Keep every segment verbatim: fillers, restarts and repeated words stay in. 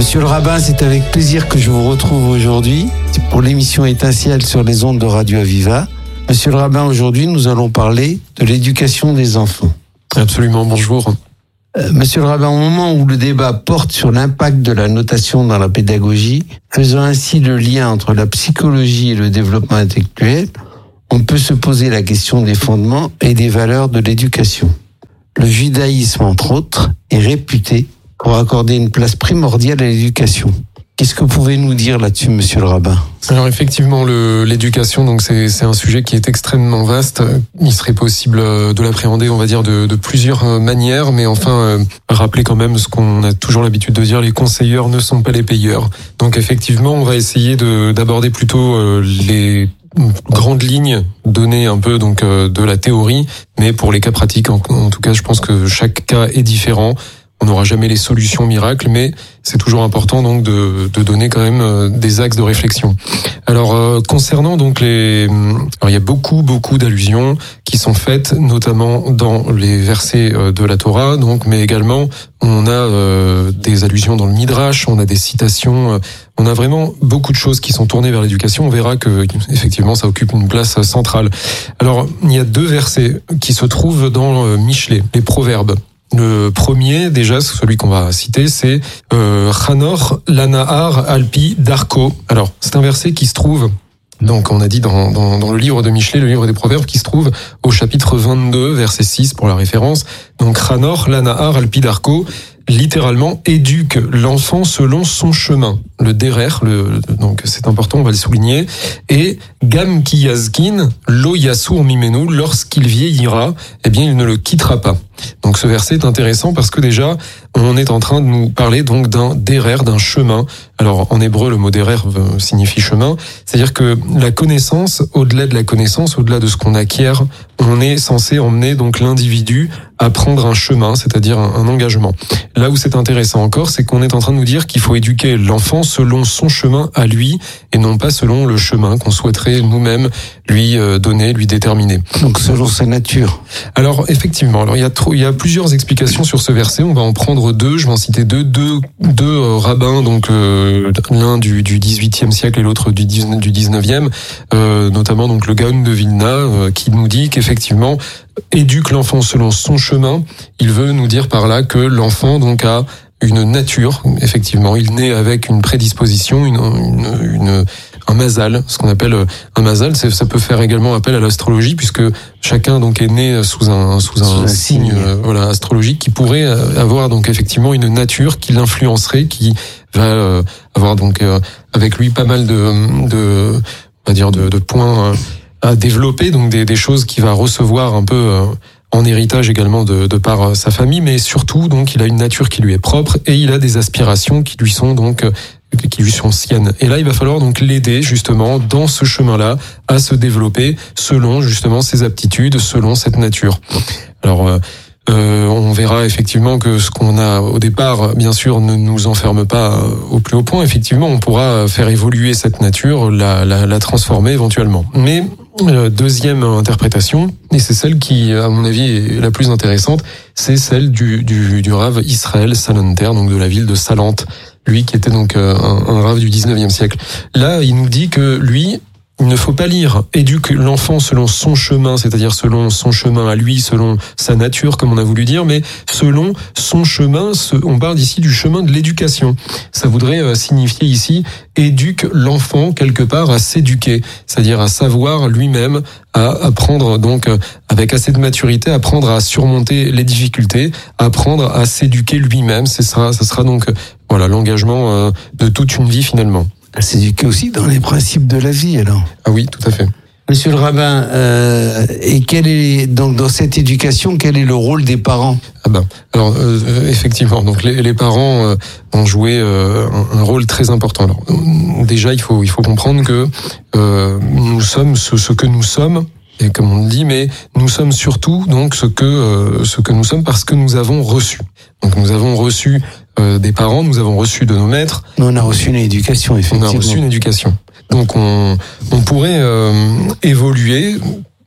Monsieur le rabbin, c'est avec plaisir que je vous retrouve aujourd'hui pour l'émission Étincelle sur les ondes de Radio Aviva. Monsieur le rabbin, aujourd'hui, nous allons parler de l'éducation des enfants. Absolument, bonjour. Euh, monsieur le rabbin, au moment où le débat porte sur l'impact de la notation dans la pédagogie, faisant ainsi le lien entre la psychologie et le développement intellectuel, on peut se poser la question des fondements et des valeurs de l'éducation. Le judaïsme, entre autres, est réputé pour accorder une place primordiale à l'éducation. Qu'est-ce que vous pouvez nous dire là-dessus, monsieur le rabbin ? Alors effectivement, le, l'éducation, donc c'est, c'est un sujet qui est extrêmement vaste. Il serait possible de l'appréhender, on va dire, de, de plusieurs manières, mais enfin, euh, rappeler quand même ce qu'on a toujours l'habitude de dire, les conseilleurs ne sont pas les payeurs. Donc effectivement, on va essayer de, d'aborder plutôt euh, les grandes lignes, données un peu donc euh, de la théorie, mais pour les cas pratiques, en, en tout cas, je pense que chaque cas est différent. On n'aura jamais les solutions miracles, mais c'est toujours important donc de, de donner quand même des axes de réflexion. Alors euh, concernant donc les, alors il y a beaucoup beaucoup d'allusions qui sont faites, notamment dans les versets de la Torah, donc mais également on a euh, des allusions dans le Midrash, on a des citations, on a vraiment beaucoup de choses qui sont tournées vers l'éducation. On verra que effectivement ça occupe une place centrale. Alors il y a deux versets qui se trouvent dans Michelet, les Proverbes. Le premier, déjà, celui qu'on va citer, c'est euh, Chanor Lanahar Alpi Darko. Alors, c'est un verset qui se trouve, donc on a dit dans, dans, dans le livre de Michelet, le livre des Proverbes, qui se trouve au chapitre vingt-deux, verset six pour la référence. Donc Chanor Lanahar Alpi Darko, littéralement, éduque l'enfant selon son chemin. Le derer, le, donc c'est important, on va le souligner. Et Gam ki yazkin lo yasur mimenu, lorsqu'il vieillira, eh bien il ne le quittera pas. Donc ce verset est intéressant parce que déjà on est en train de nous parler donc d'un derer, d'un chemin. Alors en hébreu le mot derer signifie chemin, c'est-à-dire que la connaissance, au-delà de la connaissance, au-delà de ce qu'on acquiert, on est censé emmener donc l'individu à prendre un chemin, c'est-à-dire un, un engagement. Là où c'est intéressant encore, c'est qu'on est en train de nous dire qu'il faut éduquer l'enfant selon son chemin à lui et non pas selon le chemin qu'on souhaiterait nous-mêmes lui donner, lui déterminer. Donc selon sa nature. Alors effectivement, alors il y a trop, il y a plusieurs explications sur ce verset. On va en prendre deux. Je vais en citer deux, deux, deux euh, rabbins, donc euh, l'un du, du dix-huitième siècle et l'autre du, du dix-neuvième, euh, notamment donc le Gaon de Vilna, euh, qui nous dit qu'effectivement éduque l'enfant selon son chemin. Il veut nous dire par là que l'enfant donc a une nature, effectivement, il naît avec une prédisposition, une, une, une un mazal, ce qu'on appelle un mazal, c'est, ça peut faire également appel à l'astrologie puisque chacun donc est né sous un sous un, sous un signe, signe euh, voilà astrologique qui pourrait avoir donc effectivement une nature qui l'influencerait, qui va euh, avoir donc euh, avec lui pas mal de de on va dire de, de points à développer, donc des, des choses qu'il va recevoir un peu euh, en héritage également de, de par sa famille, mais surtout donc il a une nature qui lui est propre et il a des aspirations qui lui sont donc qui lui sont siennes. Et là, il va falloir donc l'aider justement dans ce chemin-là à se développer selon justement ses aptitudes, selon cette nature. Alors, euh, euh, on verra effectivement que ce qu'on a au départ, bien sûr, ne nous enferme pas au plus haut point. Effectivement, on pourra faire évoluer cette nature, la, la, la transformer éventuellement. Mais euh, deuxième interprétation, et c'est celle qui, à mon avis, est la plus intéressante, c'est celle du, du, du Rav Israël Salanter, donc de la ville de Salente. Lui qui était donc un, un Rav du dix-neuvième siècle. Là, il nous dit que lui, il ne faut pas lire « éduque l'enfant selon son chemin », c'est-à-dire selon son chemin à lui, selon sa nature, comme on a voulu dire, mais selon son chemin, on parle ici du chemin de l'éducation. Ça voudrait signifier ici « éduque l'enfant quelque part à s'éduquer », c'est-à-dire à savoir lui-même, à apprendre donc avec assez de maturité, apprendre à surmonter les difficultés, apprendre à s'éduquer lui-même. Ce sera, ce sera donc voilà l'engagement de toute une vie finalement. À s'éduquer aussi dans les principes de la vie, alors. Ah oui, tout à fait. Monsieur le rabbin, euh, et quel est donc dans cette éducation, quel est le rôle des parents ? Ah ben, alors euh, effectivement, donc les, les parents euh, ont joué euh, un, un rôle très important. Alors déjà, il faut il faut comprendre que euh, nous sommes ce, ce que nous sommes. Et comme on le dit, mais nous sommes surtout donc ce que euh, ce que nous sommes parce que nous avons reçu. Donc nous avons reçu euh, des parents, nous avons reçu de nos maîtres. On a reçu une éducation, effectivement. On a reçu une éducation. Donc on on pourrait euh, évoluer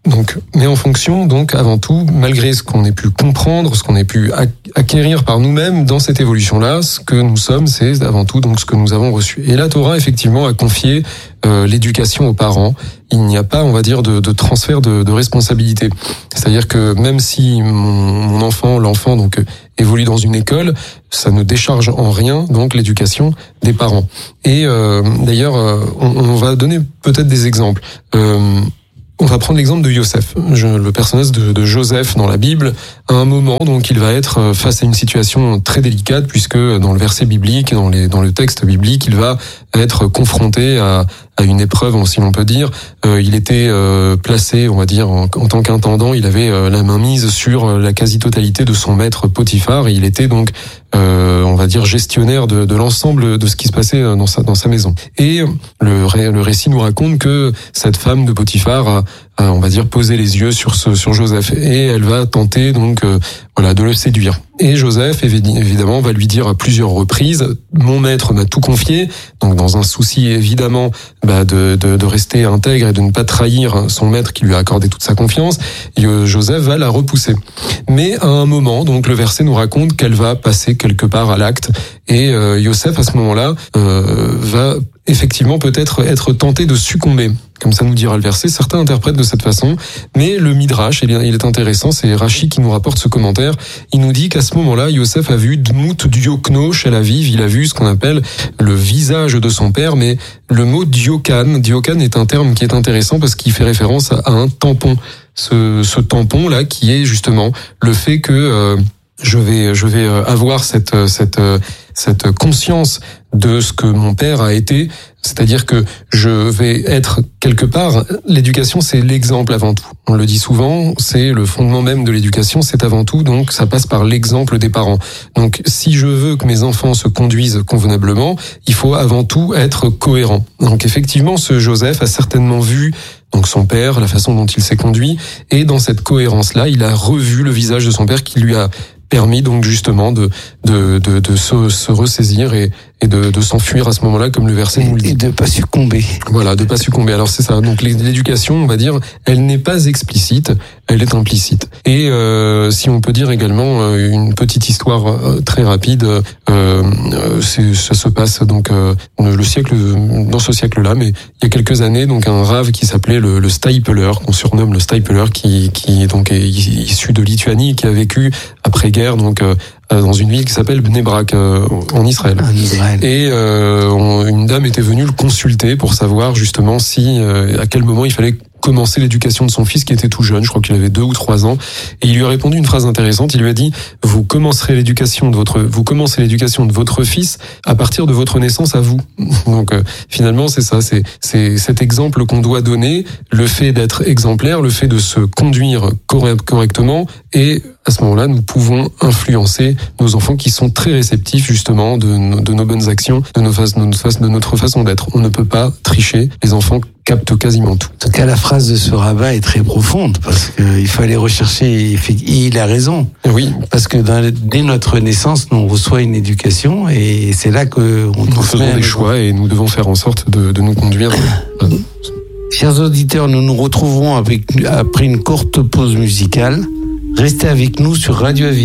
Donc, mais en fonction, donc, avant tout, malgré ce qu'on ait pu comprendre, ce qu'on ait pu acquérir par nous-mêmes dans cette évolution-là, ce que nous sommes, c'est avant tout donc ce que nous avons reçu. Et la Torah, effectivement, a confié euh, l'éducation aux parents. Il n'y a pas, on va dire, de, de transfert de, de responsabilité. C'est-à-dire que même si mon, mon enfant, l'enfant, donc évolue dans une école, ça ne décharge en rien donc l'éducation des parents. Et euh, d'ailleurs, on, on va donner peut-être des exemples. Euh, On va prendre l'exemple de Yosef, Je, le personnage de, de Joseph dans la Bible. À un moment, donc, il va être face à une situation très délicate, puisque dans le verset biblique, dans, les, dans le texte biblique, il va être confronté à, à une épreuve, si l'on peut dire. Euh, il était euh, placé, on va dire, en, en tant qu'intendant, il avait euh, la main mise sur la quasi-totalité de son maître Potiphar, et il était donc, euh, on va dire, gestionnaire de, de l'ensemble de ce qui se passait dans sa, dans sa maison. Et le, le récit nous raconte que cette femme de Potiphar a, a, on va dire, posé les yeux sur ce, sur Joseph, et elle va tenter donc, euh, voilà, de le séduire. Et Joseph, évidemment, va lui dire à plusieurs reprises, mon maître m'a tout confié, donc dans un souci évidemment bah, de, de, de rester intègre et de ne pas trahir son maître qui lui a accordé toute sa confiance, Joseph va la repousser. Mais à un moment, donc le verset nous raconte qu'elle va passer quelque part à l'acte, et euh, Joseph à ce moment-là euh, va effectivement peut-être être tenté de succomber. Comme ça nous dira le verset, certains interprètent de cette façon, mais le Midrash, il est intéressant, c'est Rashi qui nous rapporte ce commentaire, il nous dit qu'à ce moment-là, Yosef a vu Dmout Diokno chez la vive, il a vu ce qu'on appelle le visage de son père, mais le mot Diokan, Diokan est un terme qui est intéressant parce qu'il fait référence à un tampon. Ce, ce tampon-là qui est justement le fait que euh, je vais, je vais avoir cette, cette, cette conscience de ce que mon père a été, c'est-à-dire que je vais être quelque part, l'éducation c'est l'exemple avant tout. On le dit souvent, c'est le fondement même de l'éducation, c'est avant tout, donc ça passe par l'exemple des parents. Donc si je veux que mes enfants se conduisent convenablement, il faut avant tout être cohérent. Donc effectivement, ce Joseph a certainement vu donc son père, la façon dont il s'est conduit, et dans cette cohérence-là, il a revu le visage de son père qui lui a permis donc justement de de de, de se, se ressaisir et et de, de s'enfuir à ce moment-là, comme le verset nous le dit. Et de pas succomber. Voilà, de pas succomber. Alors c'est ça. Donc l'éducation, on va dire, elle n'est pas explicite, elle est implicite. Et euh, si on peut dire également une petite histoire euh, très rapide, euh, c'est, ça se passe donc euh, le siècle, dans ce siècle-là, mais il y a quelques années, donc un rave qui s'appelait le, le Staipeler, qu'on surnomme le Staipeler, qui qui donc est issu de Lituanie, qui a vécu après-guerre, donc euh, dans une ville qui s'appelle Bnei Brak euh, en Israël. En Israël. Et euh, on, une dame était venue le consulter pour savoir justement si euh, à quel moment il fallait commencer l'éducation de son fils qui était tout jeune, je crois qu'il avait deux ou trois ans, et il lui a répondu une phrase intéressante. Il lui a dit: vous commencerez l'éducation de votre, vous commencez l'éducation de votre fils à partir de votre naissance à vous. Donc euh, finalement c'est ça, c'est c'est cet exemple qu'on doit donner, le fait d'être exemplaire, le fait de se conduire correctement, et à ce moment-là nous pouvons influencer nos enfants qui sont très réceptifs justement de nos, de nos bonnes actions, de nos faces, de notre, de notre façon d'être. On ne peut pas tricher, les enfants captent quasiment tout. En tout cas, la phrase de ce rabbin est très profonde parce qu'il faut aller rechercher, et il a raison. Oui. Parce que dans, dès notre naissance, nous on reçoit une éducation et c'est là que on nous faisons des choix et nous devons faire en sorte de, de nous conduire. Chers auditeurs, nous nous retrouverons avec, après une courte pause musicale. Restez avec nous sur Radio Avis.